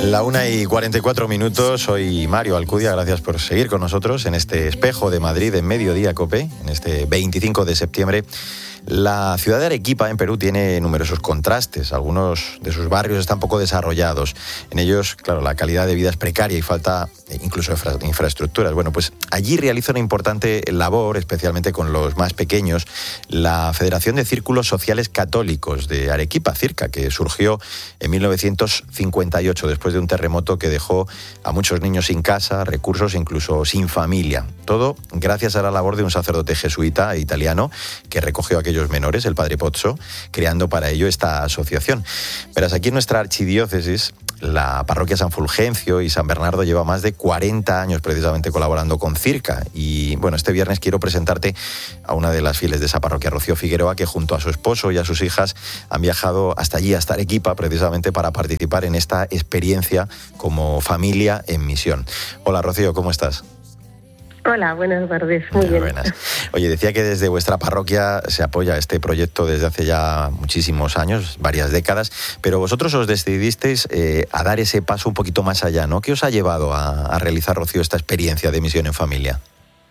La 1:44, soy Mario Alcudia, gracias por seguir con nosotros en este espejo de Madrid en Mediodía Cope, en este 25 de septiembre. La ciudad de Arequipa, en Perú, tiene numerosos contrastes. Algunos de sus barrios están poco desarrollados. En ellos, claro, la calidad de vida es precaria y falta incluso infraestructuras. Bueno, pues allí realiza una importante labor, especialmente con los más pequeños, la Federación de Círculos Sociales Católicos de Arequipa, CIRCA, que surgió en 1958, después de un terremoto que dejó a muchos niños sin casa, recursos, incluso sin familia. Todo gracias a la labor de un sacerdote jesuita italiano que recogió a aquellos menores, el padre Pozzo, creando para ello esta asociación. Verás, aquí en nuestra archidiócesis, la parroquia San Fulgencio y San Bernardo lleva más de 40 años precisamente colaborando con CIRCA. Y bueno, este viernes quiero presentarte a una de las fieles de esa parroquia, Rocío Figueroa, que junto a su esposo y a sus hijas han viajado hasta allí, hasta Arequipa, precisamente para participar en esta experiencia como familia en misión. Hola Rocío, ¿cómo estás? Hola, buenas tardes. Muy bien. Buenas. Oye, decía que desde vuestra parroquia se apoya este proyecto desde hace ya muchísimos años, varias décadas, pero vosotros os decidisteis a dar ese paso un poquito más allá, ¿no? ¿Qué os ha llevado a realizar, Rocío, esta experiencia de misión en familia?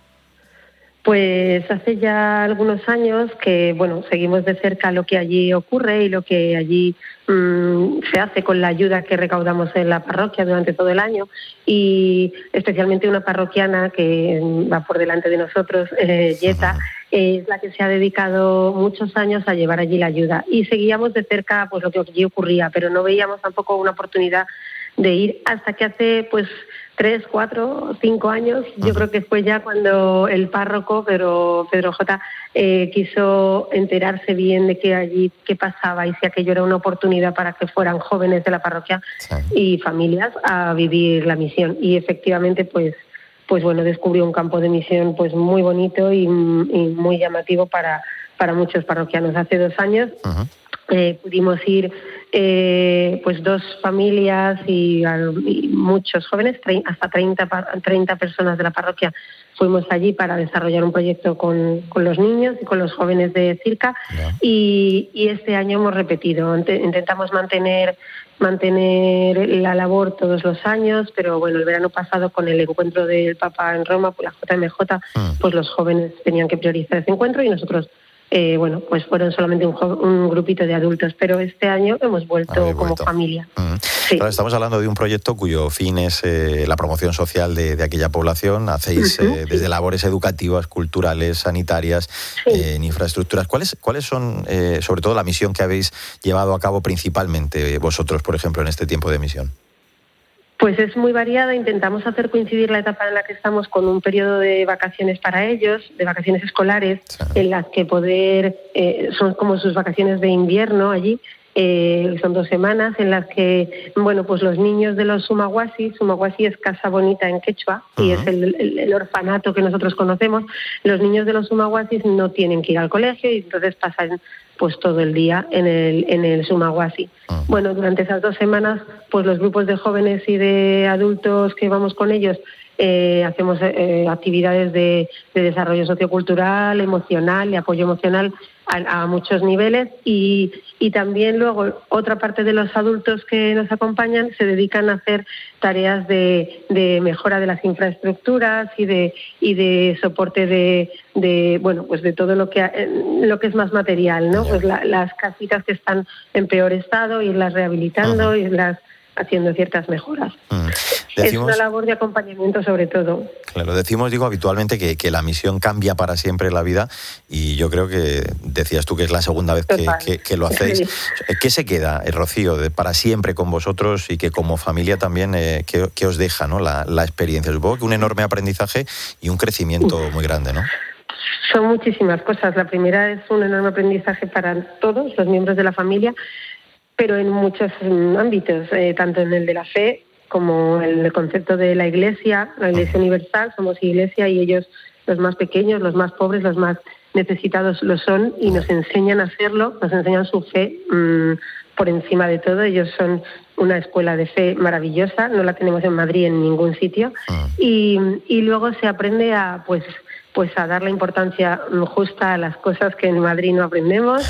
Pues hace ya algunos años que, bueno, seguimos de cerca lo que allí ocurre y lo que allí se hace con la ayuda que recaudamos en la parroquia durante todo el año, y especialmente una parroquiana que va por delante de nosotros, Yeta, es la que se ha dedicado muchos años a llevar allí la ayuda. Y seguíamos de cerca pues lo que allí ocurría, pero no veíamos tampoco una oportunidad de ir hasta que hace pues 3, 4, 5 años, yo creo que fue ya cuando el párroco, Pedro J., quiso enterarse bien de que allí qué pasaba y si aquello era una oportunidad para que fueran jóvenes de la parroquia y familias a vivir la misión. Y efectivamente, pues bueno, descubrió un campo de misión pues muy bonito y muy llamativo para muchos parroquianos. Hace 2 años pudimos ir pues 2 familias y muchos jóvenes, hasta 30 personas de la parroquia fuimos allí para desarrollar un proyecto con los niños y con los jóvenes de CIRCA. Y este año hemos repetido, intentamos mantener la labor todos los años, pero bueno, el verano pasado con el encuentro del Papa en Roma, por la JMJ, pues los jóvenes tenían que priorizar ese encuentro y nosotros bueno, pues fueron solamente un grupito de adultos, pero este año hemos vuelto como familia. Sí. Claro, estamos hablando de un proyecto cuyo fin es la promoción social de aquella población. Hacéis desde labores educativas, culturales, sanitarias, en infraestructuras. ¿Cuáles son, sobre todo, la misión que habéis llevado a cabo principalmente vosotros, por ejemplo, en este tiempo de misión? Pues es muy variada. Intentamos hacer coincidir la etapa en la que estamos con un periodo de vacaciones para ellos, de vacaciones escolares, en las que son como sus vacaciones de invierno allí. Son 2 semanas en las que, bueno, pues los niños de los Sumaguasi es Casa Bonita en quechua, y es el orfanato que nosotros conocemos. Los niños de los Sumaguasi no tienen que ir al colegio y entonces pasan pues todo el día en el Sumaguasi. Bueno, durante esas 2 semanas, pues los grupos de jóvenes y de adultos que vamos con ellos hacemos actividades de desarrollo sociocultural, emocional y apoyo emocional a muchos niveles, y también luego otra parte de los adultos que nos acompañan se dedican a hacer tareas de mejora de las infraestructuras y de soporte de bueno, pues de todo lo que es más material, ¿no? Pues las casitas que están en peor estado, irlas rehabilitando, irlas haciendo ciertas mejoras. Es una labor de acompañamiento sobre todo. Claro, decimos, habitualmente que la misión cambia para siempre la vida, y yo creo que decías tú que es la segunda vez que lo hacéis. ¿Qué se queda, Rocío, para siempre con vosotros, y que como familia también, qué os deja, ¿no? la experiencia? Supongo que un enorme aprendizaje y un crecimiento muy grande, ¿no? Son muchísimas cosas. La primera es un enorme aprendizaje para todos los miembros de la familia, pero en muchos ámbitos, tanto en el de la fe como el concepto de la Iglesia universal. Somos Iglesia y ellos, los más pequeños, los más pobres, los más necesitados lo son, y nos enseñan a hacerlo, nos enseñan su fe por encima de todo. Ellos son una escuela de fe maravillosa, no la tenemos en Madrid en ningún sitio, y luego se aprende a pues pues a dar la importancia justa a las cosas que en Madrid no aprendemos.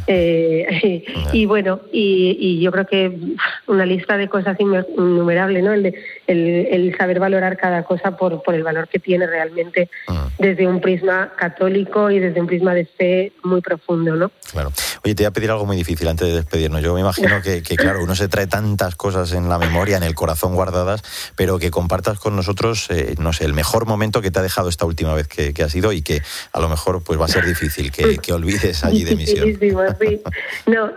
Y bueno, y yo creo que una lista de cosas innumerable, ¿no? El saber valorar cada cosa por el valor que tiene realmente desde un prisma católico y desde un prisma de fe muy profundo, ¿no? Claro. Oye, te voy a pedir algo muy difícil antes de despedirnos. Yo me imagino que claro, uno se trae tantas cosas en la memoria, en el corazón guardadas, pero que compartas con nosotros, no sé, el mejor momento que te ha dejado esta última vez que has ido y que a lo mejor pues va a ser difícil que olvides allí de misión. Sí. No,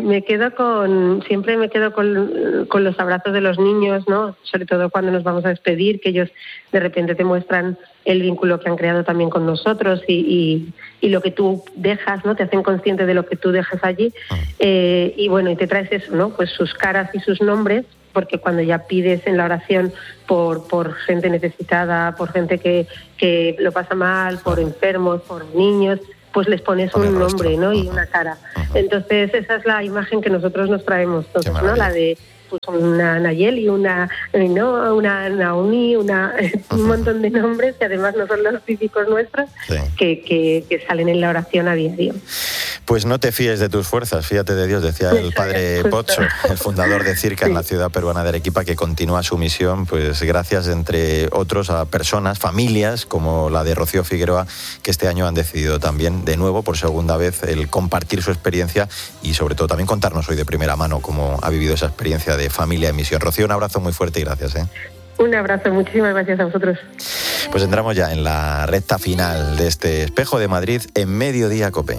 siempre me quedo con los abrazos de los niños, ¿no? Sobre todo cuando nos vamos a despedir, que ellos de repente te muestran el vínculo que han creado también con nosotros y lo que tú dejas, ¿no? Te hacen consciente de lo que tú dejas allí. Y bueno, y te traes eso, ¿no? Pues sus caras y sus nombres, porque cuando ya pides en la oración por gente necesitada, por gente que lo pasa mal, por enfermos, por niños, pues les pones un nombre, ¿no? Y una cara. Entonces esa es la imagen que nosotros nos traemos todos, ¿no? La de pues una Nayeli, una Naomi, un montón de nombres que además no son los típicos nuestros, que salen en la oración a diario. Pues no te fíes de tus fuerzas, fíjate de Dios, decía el padre Pocho, el fundador de Circa en la ciudad peruana de Arequipa, que continúa su misión, pues gracias, entre otros, a personas, familias, como la de Rocío Figueroa, que este año han decidido también, de nuevo, por segunda vez, el compartir su experiencia y, sobre todo, también contarnos hoy de primera mano cómo ha vivido esa experiencia de familia en misión. Rocío, un abrazo muy fuerte y gracias. Un abrazo, muchísimas gracias a vosotros. Pues entramos ya en la recta final de este Espejo de Madrid en Mediodía COPE.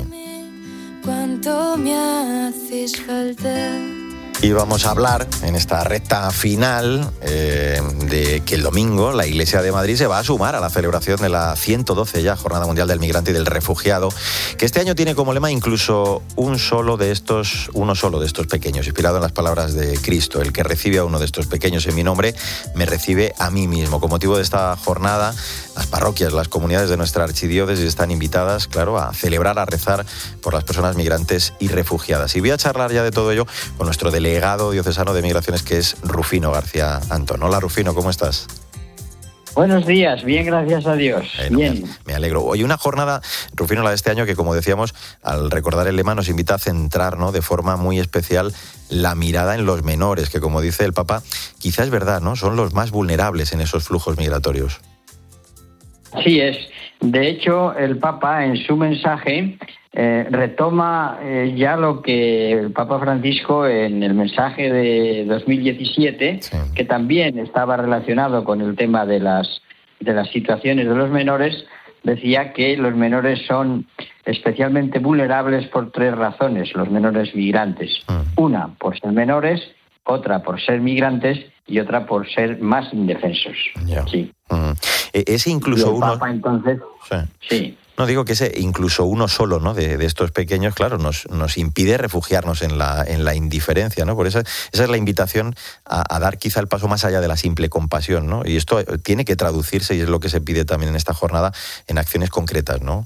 Cuánto me haces falta. Y vamos a hablar en esta recta final de que el domingo la Iglesia de Madrid se va a sumar a la celebración de la 112 ya Jornada Mundial del Migrante y del Refugiado, que este año tiene como lema incluso uno solo de estos pequeños, inspirado en las palabras de Cristo: el que recibe a uno de estos pequeños en mi nombre, me recibe a mí mismo. Con motivo de esta jornada, las parroquias, las comunidades de nuestra archidiócesis están invitadas, claro, a celebrar, a rezar por las personas migrantes y refugiadas. Y voy a charlar ya de todo ello con nuestro delegado diocesano de Migraciones, que es Rufino García Antón. Hola, Rufino, ¿cómo estás? Buenos días, bien, gracias a Dios. Bien. Me alegro. Hoy una jornada, Rufino, la de este año, que como decíamos, al recordar el lema nos invita a centrar, ¿no?, de forma muy especial la mirada en los menores, que como dice el Papa, quizás es verdad, ¿no?, son los más vulnerables en esos flujos migratorios. Así es. De hecho, el Papa en su mensaje retoma ya lo que el Papa Francisco en el mensaje de 2017, que también estaba relacionado con el tema de las situaciones de los menores, decía que los menores son especialmente vulnerables por tres razones, los menores migrantes. Una, por ser menores; otra, por ser migrantes; y otra, por ser más indefensos. Yeah. Sí. Ese incluso y el Papa, entonces, sí. No, digo que ese incluso uno solo, ¿no?, de estos pequeños, claro, nos impide refugiarnos en la indiferencia, ¿no? Por eso esa es la invitación a dar quizá el paso más allá de la simple compasión, ¿no? Y esto tiene que traducirse, y es lo que se pide también en esta jornada, en acciones concretas, ¿no?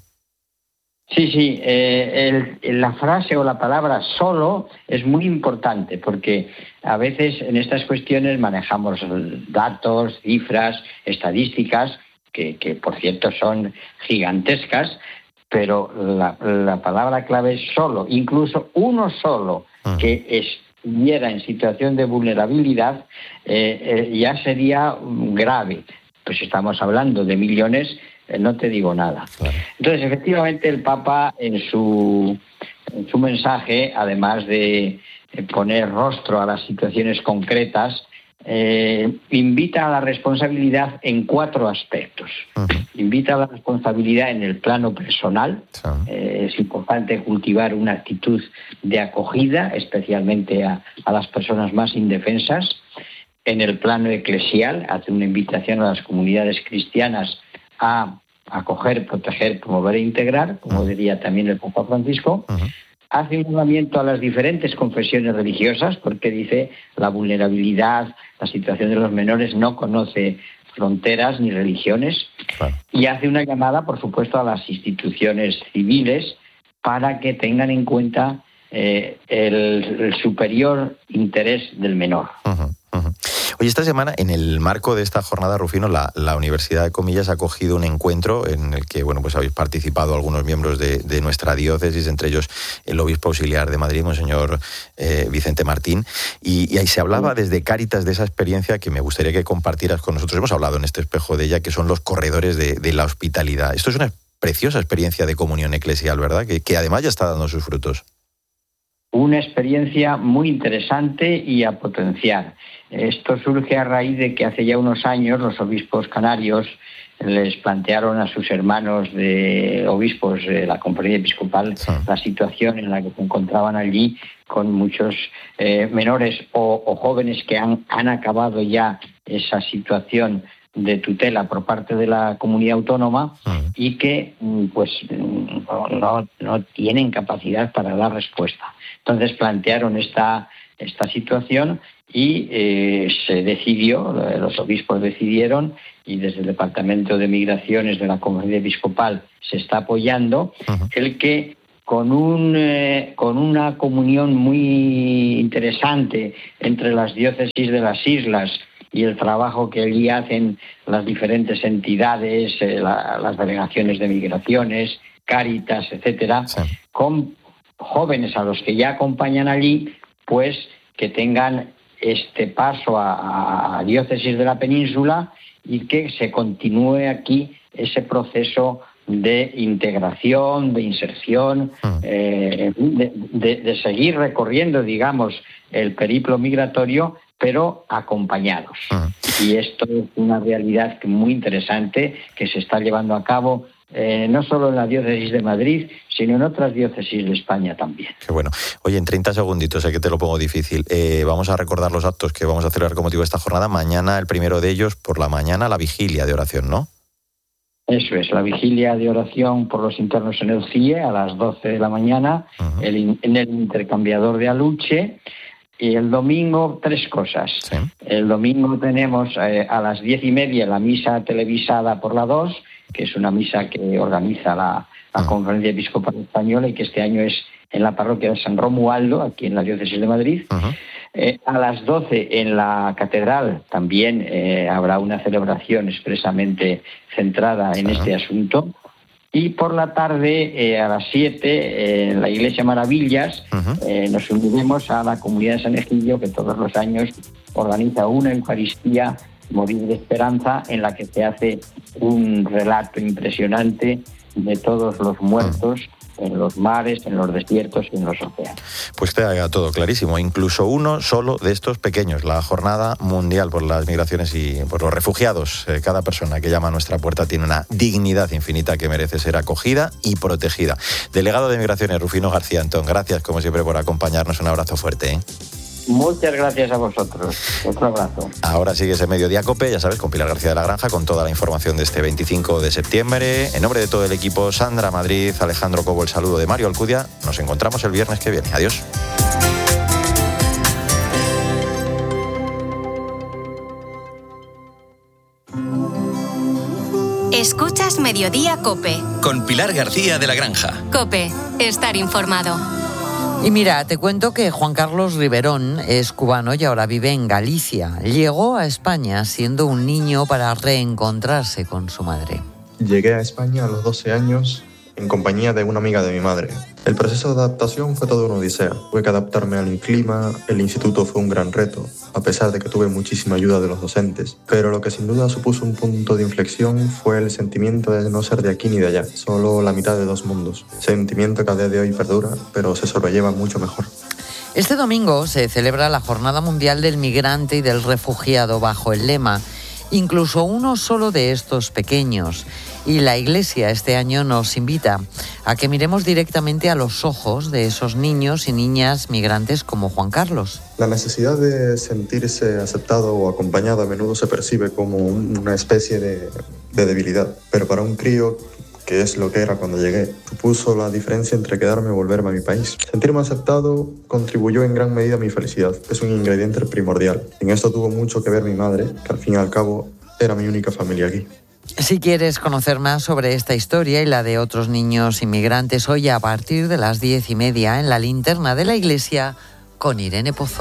Sí. La frase o la palabra solo es muy importante, porque a veces en estas cuestiones manejamos datos, cifras, estadísticas, que por cierto son gigantescas, pero la palabra clave es solo. Incluso uno solo que estuviera en situación de vulnerabilidad ya sería grave. Pues estamos hablando de millones, no te digo nada. Claro. Entonces, efectivamente, el Papa en su mensaje, además de poner rostro a las situaciones concretas, invita a la responsabilidad en cuatro aspectos. Invita a la responsabilidad en el plano personal. Es importante cultivar una actitud de acogida, especialmente a las personas más indefensas. En el plano eclesial, hace una invitación a las comunidades cristianas a acoger, proteger, promover e integrar, como diría también el Papa Francisco. Hace un llamamiento a las diferentes confesiones religiosas, porque dice la vulnerabilidad, la situación de los menores no conoce fronteras ni religiones. Y hace una llamada, por supuesto, a las instituciones civiles para que tengan en cuenta el superior interés del menor. Oye, esta semana, en el marco de esta jornada, Rufino, la Universidad de Comillas ha acogido un encuentro en el que, bueno, pues habéis participado algunos miembros de nuestra diócesis, entre ellos el obispo auxiliar de Madrid, monseñor Vicente Martín, y ahí se hablaba desde Cáritas de esa experiencia que me gustaría que compartieras con nosotros. Hemos hablado en este espejo de ella, que son los corredores de la hospitalidad. Esto es una preciosa experiencia de comunión eclesial, ¿verdad? Que además ya está dando sus frutos. Una experiencia muy interesante y a potenciar. Esto surge a raíz de que hace ya unos años los obispos canarios les plantearon a sus hermanos de obispos de la Conferencia Episcopal la situación en la que se encontraban allí con muchos menores o jóvenes que han acabado ya esa situación de tutela por parte de la comunidad autónoma y que pues no tienen capacidad para dar respuesta. Entonces plantearon esta situación y se decidió, los obispos decidieron, y desde el Departamento de Migraciones de la Conferencia Episcopal se está apoyando, el que con una comunión muy interesante entre las diócesis de las islas y el trabajo que allí hacen las diferentes entidades, las delegaciones de migraciones, Cáritas, etcétera, con jóvenes a los que ya acompañan allí, pues que tengan este paso a diócesis de la península y que se continúe aquí ese proceso de integración, de inserción, de seguir recorriendo, digamos, el periplo migratorio, pero acompañados. Y esto es una realidad muy interesante que se está llevando a cabo no solo en la diócesis de Madrid, sino en otras diócesis de España también. Qué bueno. Oye, en 30 segunditos, sé que te lo pongo difícil. Vamos a recordar los actos que vamos a celebrar con motivo de esta jornada. Mañana, el primero de ellos, por la mañana, la vigilia de oración, ¿no? Eso es, la vigilia de oración por los internos en el CIE a las 12 de la mañana, en el intercambiador de Aluche. Y el domingo, 3 cosas. Sí. El domingo tenemos a las 10:30 la misa televisada por la 2, que es una misa que organiza la Conferencia Episcopal Española y que este año es en la parroquia de San Romualdo, aquí en la diócesis de Madrid. A las 12 en la catedral también habrá una celebración expresamente centrada en este asunto. Y por la tarde, a las 7, en la Iglesia Maravillas, nos uniremos a la comunidad de San Egidio, que todos los años organiza una Eucaristía Morir de Esperanza, en la que se hace un relato impresionante de todos los muertos en los mares, en los desiertos y en los océanos. Pues te haga todo clarísimo, incluso uno solo de estos pequeños, la Jornada Mundial por las Migraciones y por los Refugiados. Cada persona que llama a nuestra puerta tiene una dignidad infinita que merece ser acogida y protegida. Delegado de Migraciones, Rufino García Antón, gracias como siempre por acompañarnos. Un abrazo fuerte. Muchas gracias a vosotros. Otro abrazo. Ahora sigue ese Mediodía COPE, ya sabes, con Pilar García de la Granja, con toda la información de este 25 de septiembre. En nombre de todo el equipo, Sandra Madrid, Alejandro Cobo, el saludo de Mario Alcudia. Nos encontramos el viernes que viene. Adiós. Escuchas Mediodía COPE. Con Pilar García de la Granja. COPE, estar informado. Y mira, te cuento que Juan Carlos Riverón es cubano y ahora vive en Galicia. Llegó a España siendo un niño para reencontrarse con su madre. Llegué a España a los 12 años en compañía de una amiga de mi madre. El proceso de adaptación fue toda una odisea. Tuve que adaptarme al clima, el instituto fue un gran reto, a pesar de que tuve muchísima ayuda de los docentes. Pero lo que sin duda supuso un punto de inflexión fue el sentimiento de no ser de aquí ni de allá, solo la mitad de dos mundos. Sentimiento que a día de hoy perdura, pero se sobrelleva mucho mejor. Este domingo se celebra la Jornada Mundial del Migrante y del Refugiado bajo el lema «Incluso uno solo de estos pequeños». Y la Iglesia este año nos invita a que miremos directamente a los ojos de esos niños y niñas migrantes como Juan Carlos. La necesidad de sentirse aceptado o acompañado a menudo se percibe como una especie de debilidad, pero para un crío, que es lo que era cuando llegué, supuso la diferencia entre quedarme o volverme a mi país. Sentirme aceptado contribuyó en gran medida a mi felicidad. Es un ingrediente primordial. En esto tuvo mucho que ver mi madre, que al fin y al cabo era mi única familia aquí. Si quieres conocer más sobre esta historia y la de otros niños inmigrantes, hoy a partir de las 10:30 en la linterna de la Iglesia con Irene Pozo.